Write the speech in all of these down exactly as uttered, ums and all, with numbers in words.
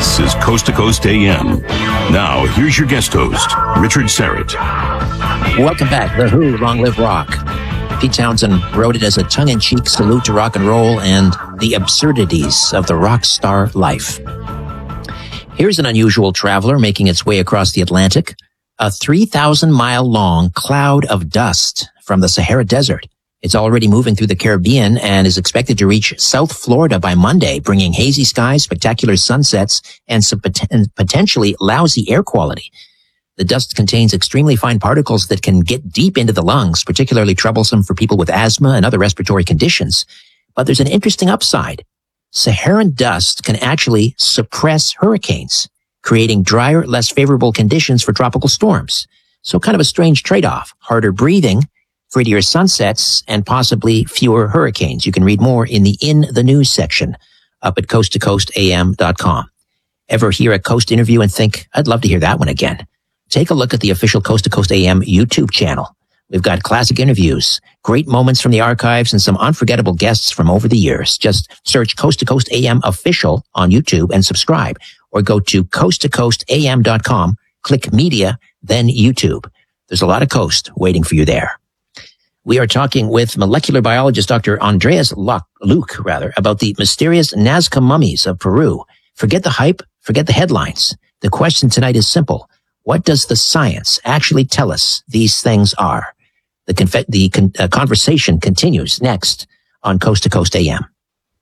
This is Coast to Coast A M. Now, here's your guest host, Richard Syrett. Welcome back. The Who, Long Live Rock. Pete Townshend wrote it as a tongue-in-cheek salute to rock and roll and the absurdities of the rock star life. Here's an unusual traveler making its way across the Atlantic. A three thousand mile long cloud of dust from the Sahara Desert. It's already moving through the Caribbean and is expected to reach South Florida by Monday, bringing hazy skies, spectacular sunsets, and some pot- potentially lousy air quality. The dust contains extremely fine particles that can get deep into the lungs, particularly troublesome for people with asthma and other respiratory conditions. But there's an interesting upside. Saharan dust can actually suppress hurricanes, creating drier, less favorable conditions for tropical storms. So kind of a strange trade-off. Harder breathing, prettier sunsets, and possibly fewer hurricanes. You can read more in the In the News section up at coast to coast a m dot com. Ever hear a Coast interview and think, I'd love to hear that one again? Take a look at the official Coast to Coast A M YouTube channel. We've got classic interviews, great moments from the archives, and some unforgettable guests from over the years. Just search Coast to Coast A M Official on YouTube and subscribe, or go to coast to coast a m dot com, click Media, then YouTube. There's a lot of Coast waiting for you there. We are talking with molecular biologist Doctor Andreas Luke, rather, about the mysterious Nazca mummies of Peru. Forget the hype, forget the headlines. The question tonight is simple. What does the science actually tell us these things are? The, conf- the con- uh, conversation continues next on Coast to Coast A M.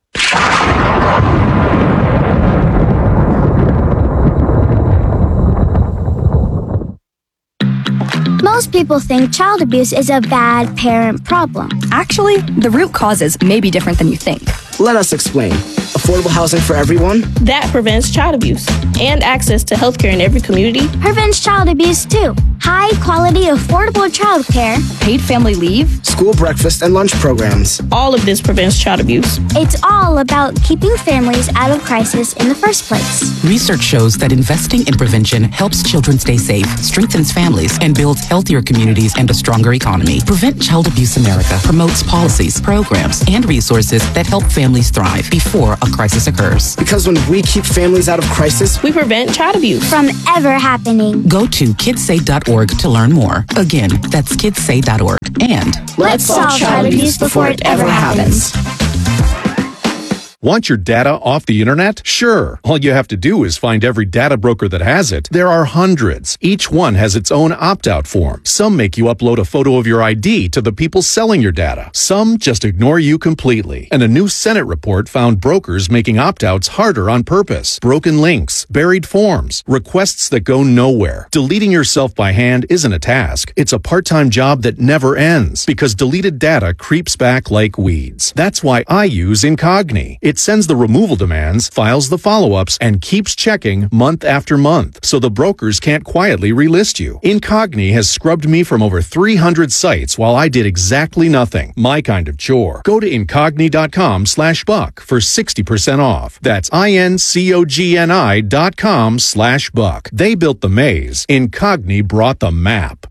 Most people think child abuse is a bad parent problem. Actually, the root causes may be different than you think. Let us explain. Affordable housing for everyone? That prevents child abuse and access to healthcare in every community. Prevents child abuse too. High quality, affordable childcare. Paid family leave. School breakfast and lunch programs. All of this prevents child abuse. It's all about keeping families out of crisis in the first place. Research shows that investing in prevention helps children stay safe, strengthens families, and builds healthier communities and a stronger economy. Prevent Child Abuse America promotes policies, programs, and resources that help families thrive before a crisis occurs. Because when we keep families out of crisis, we prevent child abuse from ever happening. Go to kids say dot org to learn more. Again, that's kids say dot org. And let's solve child abuse before it ever happens. Want your data off the internet? Sure. All you have to do is find every data broker that has it. There are hundreds. Each one has its own opt-out form. Some make you upload a photo of your I D to the people selling your data. Some just ignore you completely. And a new Senate report found brokers making opt-outs harder on purpose. Broken links, buried forms, requests that go nowhere. Deleting yourself by hand isn't a task. It's a part-time job that never ends because deleted data creeps back like weeds. That's why I use Incogni. It sends the removal demands, files the follow-ups, and keeps checking month after month, so the brokers can't quietly relist you. Incogni has scrubbed me from over three hundred sites while I did exactly nothing. My kind of chore. Go to Incogni.com slash buck for sixty percent off. That's I-N-C-O-G-N-I dot com slash buck. They built the maze. Incogni brought the map.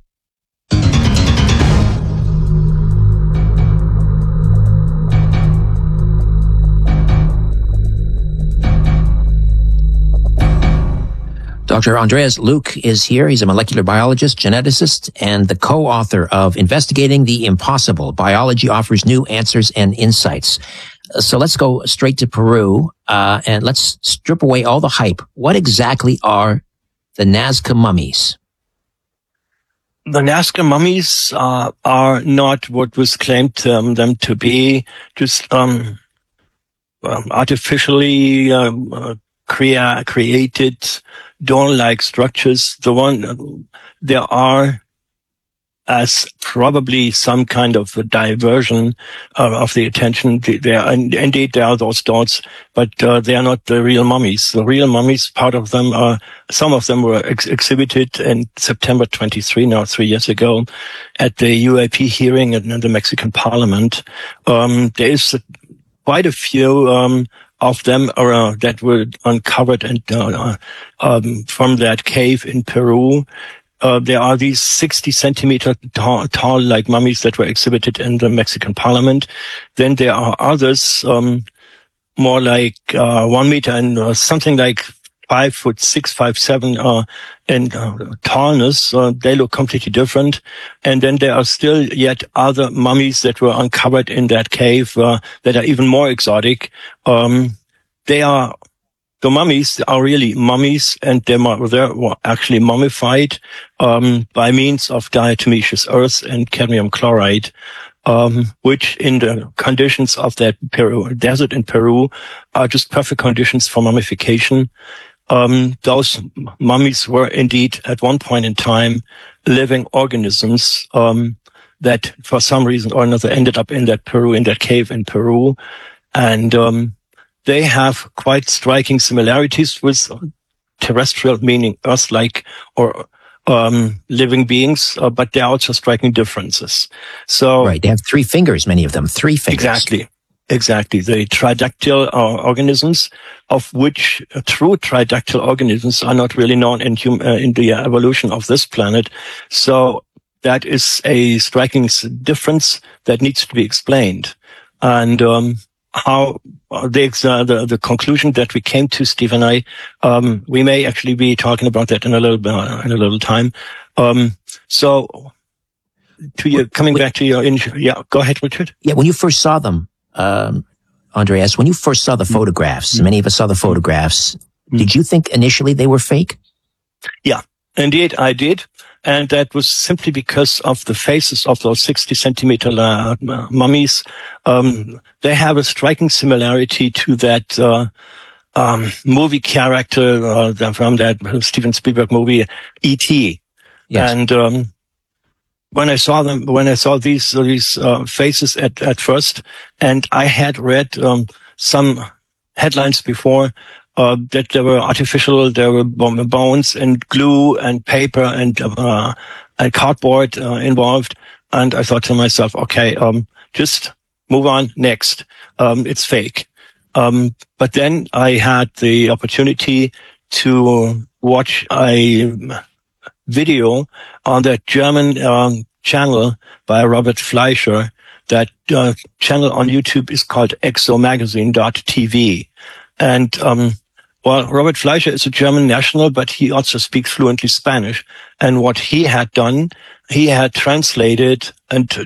Doctor Andreas Luke is here. He's a molecular biologist, geneticist, and the co-author of Investigating the Impossible. Biology offers new answers and insights. So let's go straight to Peru, uh, and let's strip away all the hype. What exactly are the Nazca mummies? The Nazca mummies uh, are not what was claimed um, them to be, just um, um, artificially um, uh, crea- created dawn-like structures. The one, there are as probably some kind of a diversion uh, of the attention. There, and indeed, there are those dots, but uh, they are not the real mummies. The real mummies, part of them are, some of them were ex- exhibited in September twenty-third, now three years ago, at the U A P hearing in, in the Mexican Parliament. Um, there is a, quite a few um, of them uh, that were uncovered and uh, um, from that cave in Peru. Uh, there are these sixty centimeter tall, tall like mummies that were exhibited in the Mexican Parliament. Then there are others, um, more like uh, one meter and uh, something like five foot six, five, seven, uh, in uh, tallness. Uh, they look completely different. And then there are still yet other mummies that were uncovered in that cave, uh, that are even more exotic. Um, they are, the mummies are really mummies, and they are, they're actually mummified, um, by means of diatomaceous earth and cadmium chloride. Um, which in the conditions of that Peru, desert in Peru are just perfect conditions for mummification. Um, those mummies were indeed at one point in time living organisms, um, that for some reason or another ended up in that Peru, in that cave in Peru. And, um, they have quite striking similarities with terrestrial, meaning Earth-like or um, living beings, uh, but there are also striking differences. So, right, they have three fingers, many of them, three fingers. Exactly, exactly. The tridactyl uh, organisms, of which uh, true tridactyl organisms are not really known in, hum- uh, in the evolution of this planet. So that is a striking difference that needs to be explained. And um, how the, uh, the the conclusion that we came to, Steve and I, um, we may actually be talking about that in a little uh, in a little time. Um, so, to you coming back to your, in, yeah, go ahead, Richard. Yeah, when you first saw them, um, Andreas, when you first saw the Mm-hmm. photographs, many of us saw the photographs. Mm-hmm. Did you think initially they were fake? Yeah, indeed, I did. And that was simply because of the faces of those sixty centimeter uh, mummies. Um, they have a striking similarity to that uh, um, movie character uh, from that Steven Spielberg movie, E T Yes. And um, when I saw them, when I saw these these uh, faces at at first, and I had read um, some headlines before. Uh, that there were artificial, there were bones and glue and paper and, uh, and cardboard, uh, involved. And I thought to myself, okay, um, just move on next. Um, it's fake. Um, but then I had the opportunity to watch a video on that German, um, channel by Robert Fleischer. That, uh, channel on YouTube is called exomagazine dot t v. And, um, well, Robert Fleischer is a German national, but he also speaks fluently Spanish. And what he had done, he had translated and